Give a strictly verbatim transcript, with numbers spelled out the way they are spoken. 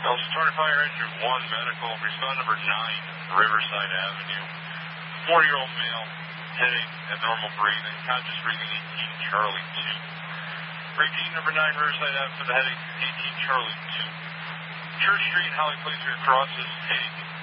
Elstone Fire Engine one Medical, respond number nine, Riverside Avenue. Four-year-old male, headache, abnormal breathing, conscious breathing, eighteen Charlie two. Repeat number nine, Riverside Avenue for the headache, eighteen Charlie two. Church Street, Holly Place, crosses, headache,